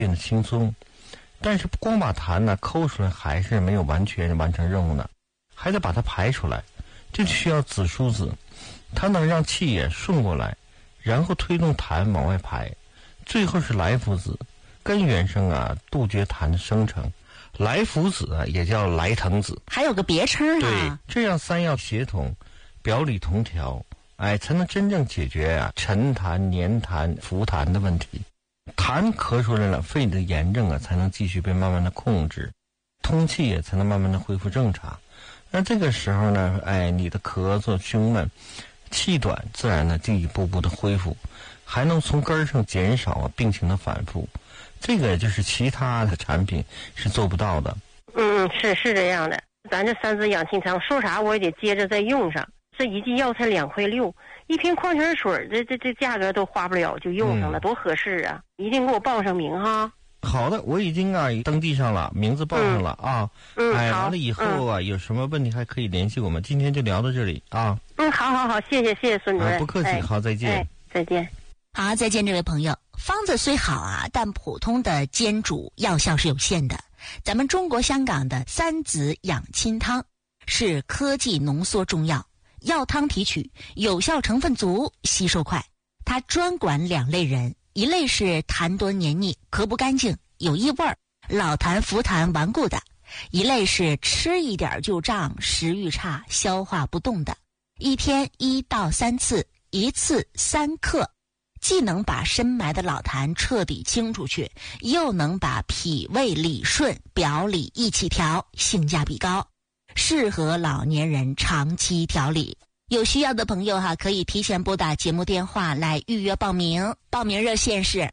变得轻松。但是光把痰呢抠出来还是没有完全完成任务呢，还得把它排出来，这就需要子疏子，它能让气也顺过来，然后推动痰往外排。最后是来福子，根源上杜绝痰的生成。来福子也叫来藤子， 还有个别称对，这样三药协同，表里同调，才能真正解决沉痰、黏痰、浮痰的问题。痰咳出来了，肺的炎症才能继续被慢慢的控制，通气也才能慢慢的恢复正常。那这个时候呢，你的咳嗽胸闷气短，自然呢就一步步的恢复，还能从根儿上减少病情的反复。这个就是其他的产品是做不到的。 是这样的。咱这三子养心汤说啥我也得接着再用上。这一剂药才2块6，一瓶矿泉水这价格都花不了就用上了，多合适啊！一定给我报上名哈。 好的，我已经登记上了，名字报上了好。 完了以后有什么问题还可以联系我们。今天就聊到这里啊。 好，谢谢孙主任。 不客气，好，再见。 再见。 好，再见，这位朋友。方子虽好但普通的煎煮药效是有限的。咱们中国香港的三子养亲汤是科技浓缩中药，药汤提取，有效成分足，吸收快。它专管2类人，一类是痰多黏腻、咳不干净、有异味、老痰、浮痰顽固的；一类是吃一点就胀、食欲差、消化不动的。一天1到3次，一次3克。既能把深埋的老痰彻底清出去，又能把脾胃理顺，表里一起调，性价比高，适合老年人长期调理。有需要的朋友可以提前拨打节目电话来预约报名。报名热线是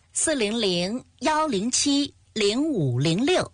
400-107-0506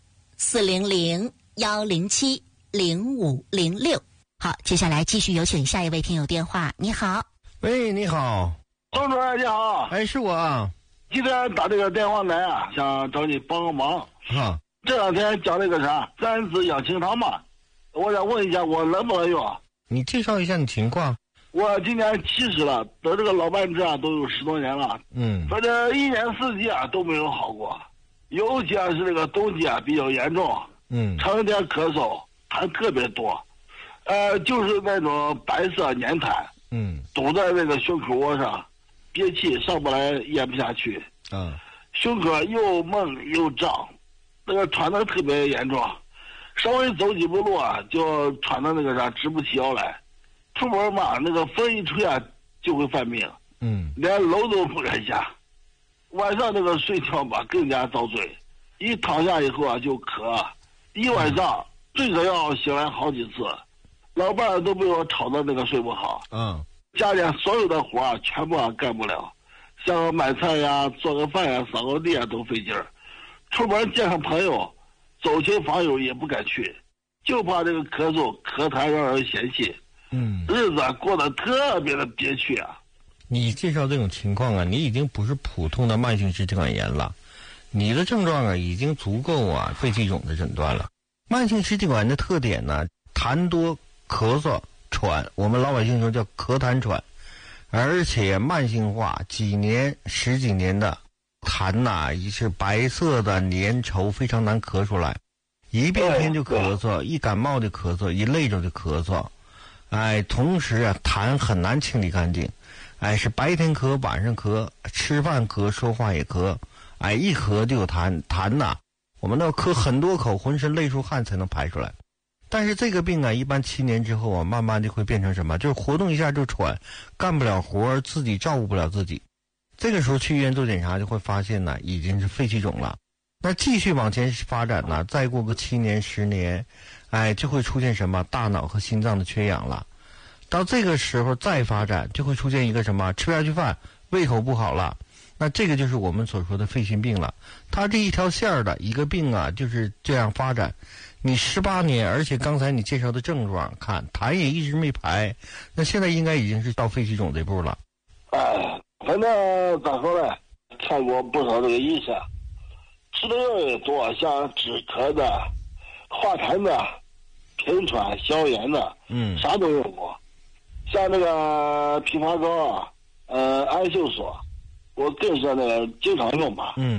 400-107-0506。好，接下来继续有请下一位听友电话。你好。 喂，你好。 钟主任你好。 是我啊。 今天打这个电话来想找你帮个忙。这两天讲那个三子养心汤嘛，我想问一下我能不能用？ 你介绍一下你情况。 我今年70了，得这个老斑痣都有10多年了。反正一年四季都没有好过，尤其是这个冬季比较严重。成天咳嗽，痰特别多，就是那种白色黏痰。堵在那个胸口窝上，憋气上不来，咽不下去。胸口又闷又胀，那个喘得特别严重，稍微走几步路就喘到那个直不起腰来。出门嘛，那个风一吹就会犯病。连楼都不敢下。晚上那个睡觉吧更加遭罪，一躺下以后就咳，一晚上最少要醒来好几次。老伴儿都被我吵到那个睡不好。家里所有的活全部干不了，像买菜做个饭扫个地都费劲儿。出门见上朋友，走亲访友也不敢去，就怕这个咳嗽咳痰让人嫌弃。日子过得特别的憋屈。 你介绍这种情况你已经不是普通的慢性支气管炎了，你的症状已经足够肺气肿的诊断了。慢性支气管的特点痰多、咳嗽、喘，我们老百姓说叫咳痰喘，而且慢性化，几年10几年的痰也是白色的粘稠，非常难咳出来。一变天就咳嗽，一感冒就咳嗽，一累着就咳嗽。同时痰很难清理干净。是白天咳，晚上咳，吃饭咳，说话也咳。一咳就有痰我们要咳很多口，浑身累出汗才能排出来。但是这个病一般7年之后慢慢就会变成什么？就是活动一下就喘，干不了活，自己照顾不了自己。这个时候去医院做检查就会发现已经是肺气肿了。那继续往前发展再过个7年10年，就会出现什么？大脑和心脏的缺氧了。到这个时候再发展，就会出现一个什么？吃不下去饭，胃口不好了。那这个就是我们所说的肺心病了。它这一条线的一个病就是这样发展。你18年，而且刚才你介绍的症状看痰也一直没排，那现在应该已经是到肺气肿这步了。 反正咋说呢，看过不少这个医生，吃的药也多，像止咳的、化痰的、平喘消炎的，啥都用过。像那个枇杷膏安秀索，我更是那个经常用吧。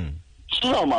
是啊嘛。